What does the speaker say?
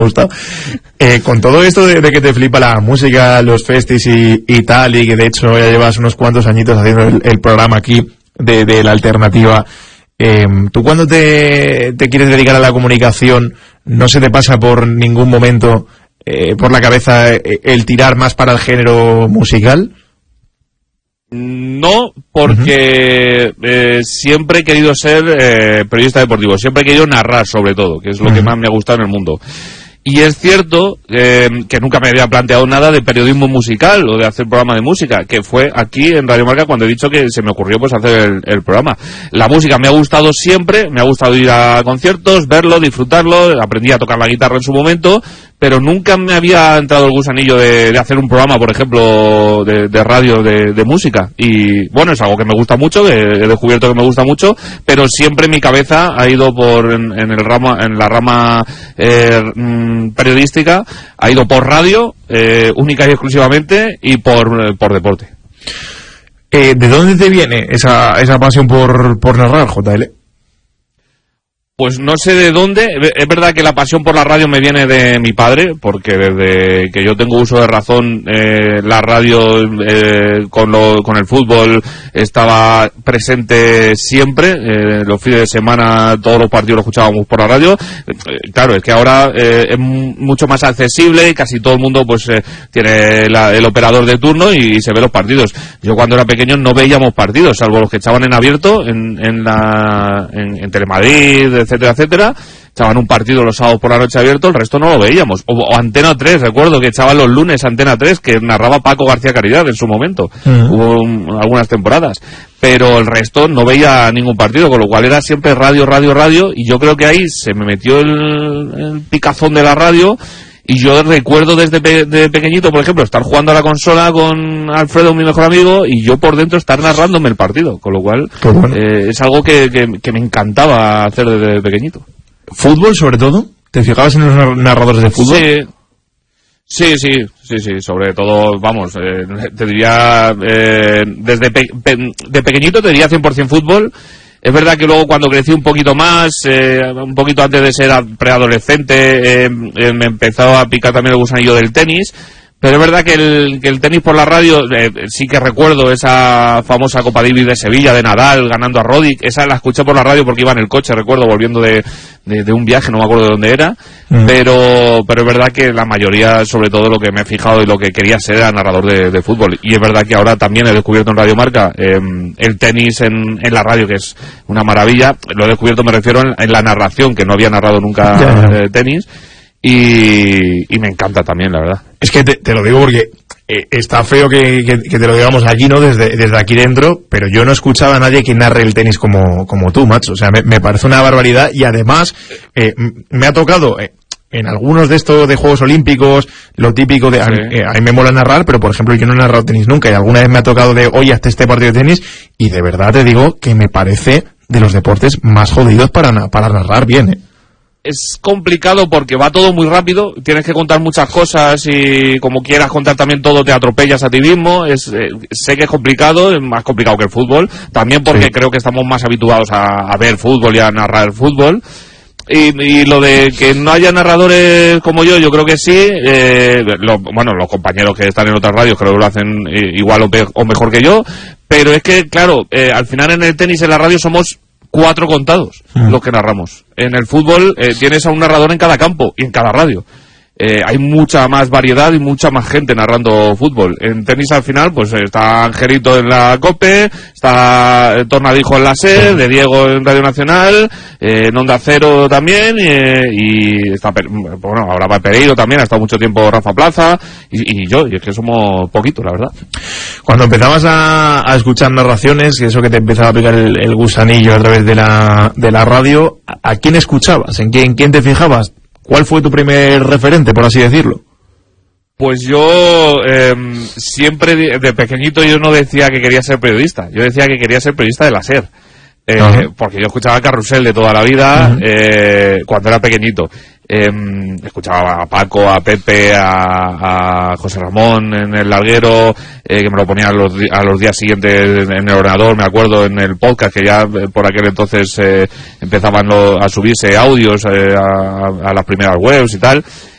gustado. Con todo esto de que te flipa la música, los festis y tal, y que de hecho ya llevas unos cuantos añitos haciendo el programa aquí de la alternativa, ¿tú cuando te quieres dedicar a la comunicación no se te pasa por ningún momento por la cabeza el tirar más para el género musical? No, porque siempre he querido ser periodista deportivo, siempre he querido narrar sobre todo, que es lo que más me ha gustado en el mundo. Y es cierto que nunca me había planteado nada de periodismo musical o de hacer programa de música, que fue aquí en Radio Marca cuando he dicho que se me ocurrió pues hacer el programa. La música me ha gustado siempre, me ha gustado ir a conciertos, verlo, disfrutarlo, aprendí a tocar la guitarra en su momento, pero nunca me había entrado el gusanillo de hacer un programa, por ejemplo, de radio de música. Y bueno, es algo que me gusta mucho, que he descubierto que me gusta mucho, pero siempre mi cabeza ha ido en la rama periodística, ha ido por radio, única y exclusivamente, y por deporte. ¿De dónde te viene esa pasión por narrar, JL? Pues no sé de dónde. Es verdad que la pasión por la radio me viene de mi padre, porque desde que yo tengo uso de razón, la radio con el fútbol estaba presente siempre. Los fines de semana todos los partidos los escuchábamos por la radio. Claro, es que ahora es mucho más accesible y casi todo el mundo pues tiene el operador de turno y se ve los partidos. Yo cuando era pequeño no veíamos partidos, salvo los que echaban en abierto en Telemadrid, etcétera, echaban un partido los sábados por la noche abierto, el resto no lo veíamos. O Antena 3, recuerdo que echaban los lunes Antena 3, que narraba Paco García Caridad en su momento. Hubo algunas temporadas. Pero el resto no veía ningún partido, con lo cual era siempre radio, y yo creo que ahí se me metió el picazón de la radio. Y yo recuerdo desde pequeñito, por ejemplo, estar jugando a la consola con Alfredo, mi mejor amigo, y yo por dentro estar narrándome el partido, con lo cual es algo que me encantaba hacer desde pequeñito. ¿Fútbol sobre todo? ¿Te fijabas en los narradores de fútbol? Sí, sobre todo, vamos, te diría, de pequeñito te diría 100% fútbol. Es verdad que luego cuando crecí un poquito más, un poquito antes de ser preadolescente, me empezó a picar también el gusanillo del tenis. Pero es verdad que el tenis por la radio, sí que recuerdo esa famosa Copa Davis de Sevilla, de Nadal, ganando a Roddick. Esa la escuché por la radio porque iba en el coche, recuerdo, volviendo de un viaje, no me acuerdo de dónde era. Pero es verdad que la mayoría, sobre todo lo que me he fijado y lo que quería ser, era narrador de fútbol. Y es verdad que ahora también he descubierto en Radio Marca el tenis en la radio, que es una maravilla. Lo he descubierto, me refiero en la narración, que no había narrado nunca tenis. Y me encanta también, la verdad. Es que te lo digo porque está feo que te lo digamos aquí, ¿no? Desde aquí dentro, pero yo no escuchaba a nadie que narre el tenis como tú, macho. O sea, me parece una barbaridad y además me ha tocado en algunos de estos de Juegos Olímpicos, lo típico de... A mí me mola narrar, pero por ejemplo yo no he narrado tenis nunca y alguna vez me ha tocado de, oye, hazte este partido de tenis y de verdad te digo que me parece de los deportes más jodidos para narrar bien, Es complicado porque va todo muy rápido, tienes que contar muchas cosas y como quieras contar también todo te atropellas a ti mismo. Sé que es complicado, es más complicado que el fútbol, también porque creo que estamos más habituados a ver fútbol y a narrar el fútbol. Y lo de que no haya narradores como yo creo que sí. Los compañeros que están en otras radios creo que lo hacen igual o mejor que yo, pero es que claro, al final en el tenis, en la radio somos 4 contados los que narramos. En el fútbol tienes a un narrador en cada campo y en cada radio. Hay mucha más variedad y mucha más gente narrando fútbol. En tenis al final pues está Angelito en la COPE, está Tornadijo en la SER, de Diego en Radio Nacional, en Onda Cero también, y está, bueno, ahora va Pereiro también, ha estado mucho tiempo Rafa Plaza y yo, y es que somos poquitos, la verdad. Cuando empezabas a escuchar narraciones, y eso que te empezaba a picar el gusanillo a través de la radio, ¿a quién escuchabas? ¿En quién te fijabas? ¿Cuál fue tu primer referente, por así decirlo? Pues yo siempre de pequeñito yo no decía que quería ser periodista, yo decía que quería ser periodista de la SER, porque yo escuchaba Carrusel de toda la vida cuando era pequeñito. Escuchaba a Paco, a Pepe, a José Ramón en el larguero, que me lo ponía a los días siguientes en el ordenador, me acuerdo, en el podcast, que ya por aquel entonces empezaban a subirse audios a las primeras webs y tal.